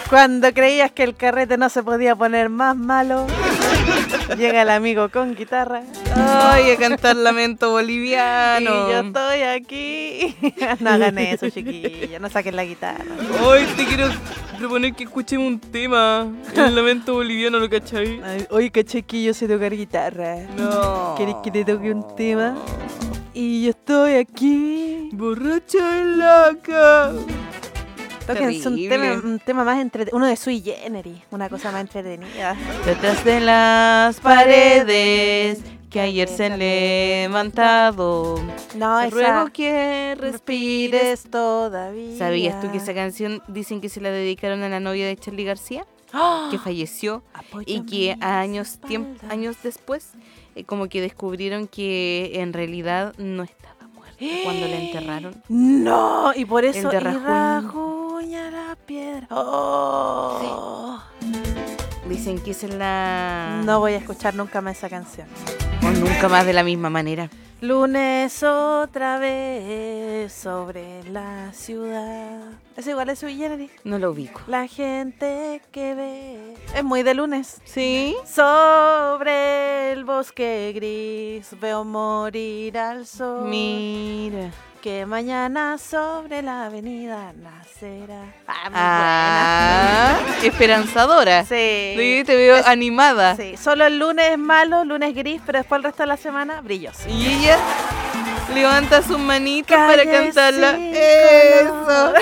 Cuando creías que el carrete no se podía poner más malo, llega el amigo con guitarra. Ay, a cantar Lamento Boliviano. Y yo estoy aquí. No hagan eso, chiquillos. No saquen la guitarra. Hoy te quiero proponer que escuchemos un tema. El Lamento Boliviano, ¿lo cachai? Oye, caché que yo sé tocar guitarra. No. ¿Querés que te toque un tema? Y yo estoy aquí. Borracha y loca. Tóquense un tema más entretenido. Uno de Sui Generis. Una cosa más entretenida. Detrás de las paredes que ayer se han levantado. No, Te esa. ruego que respires. Todavía. ¿Sabías tú que esa canción dicen que se la dedicaron a la novia de Charly García? Que falleció. Y que años después como que descubrieron que en realidad no estaba muerta cuando la enterraron. No, y por eso El de Rajuña. Rajuña la piedra. Oh. Dicen que esa es la... No voy a escuchar nunca más esa canción. O nunca más de la misma manera. Lunes otra vez sobre la ciudad. Es igual a Sui Generis. No lo ubico. La gente que ve. Es muy de lunes. ¿Sí? Sobre el bosque gris veo morir al sol. Mira. Que mañana sobre la avenida nacerá. Ah, muy buena. Esperanzadora. Sí. Sí, te veo animada. Sí, solo el lunes es malo, lunes gris, pero después el resto de la semana brilloso. Y ella levanta sus manitas para Calle cantarla. sin Eso. color.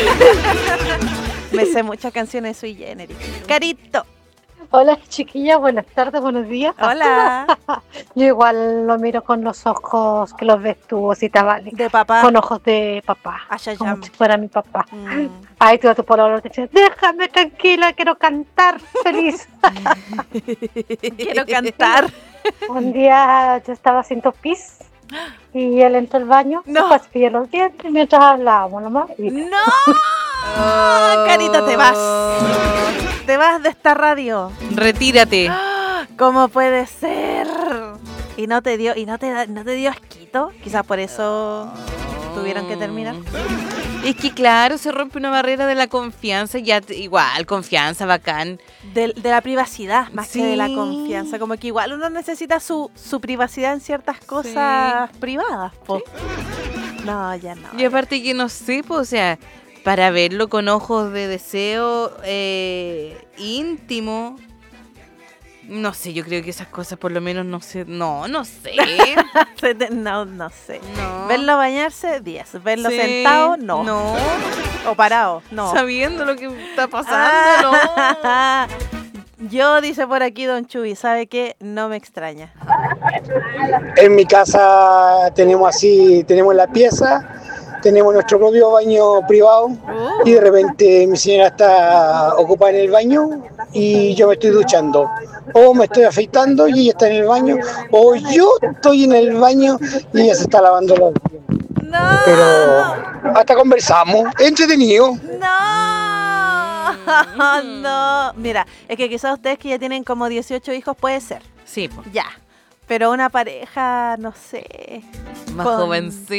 Me sé muchas canciones Sui Generis. Carito. Hola chiquillas, buenas tardes, buenos días. Hola. Yo igual lo miro con los ojos que los ves tú, si te vale. De papá. Con ojos de papá, como Ashayam. si fuera mi papá. Ay, tu pololo te dice, déjame tranquila, quiero cantar feliz. Quiero cantar. Un día yo estaba haciendo pis y él entró al baño, No. se cepilló los dientes mientras hablábamos nomás. Y ¡No! Carito, te vas. Te vas de esta radio. Retírate. ¿Cómo puede ser? Y no te dio asquito. Quizás por eso tuvieron que terminar. Es que claro, se rompe una barrera de la confianza. Ya igual, confianza, bacán. De la privacidad, más Sí. que de la confianza. Como que igual uno necesita su privacidad en ciertas cosas privadas, po. No, ya no. Y aparte que no sé, pues, o sea, para verlo con ojos de deseo íntimo, no sé, yo creo que esas cosas por lo menos no sé. No sé. No sé. No. Verlo bañarse, 10. Verlo Sí, sentado, no. No. O parado, no. Sabiendo lo que está pasando, no. Yo, dice por aquí Don Chuy, ¿sabe qué? No me extraña. En mi casa tenemos la pieza, tenemos nuestro propio baño privado y de repente mi señora está ocupada en el baño y yo me estoy duchando. O me estoy afeitando y ella está en el baño, o yo estoy en el baño y ella se está lavando los dientes. ¡No! Pero hasta conversamos, entretenido. ¡No! No. Mira, es que quizás ustedes que ya tienen como 18 hijos puede ser. Sí, pues. Ya. Pero una pareja, no sé. Más con- jovencita.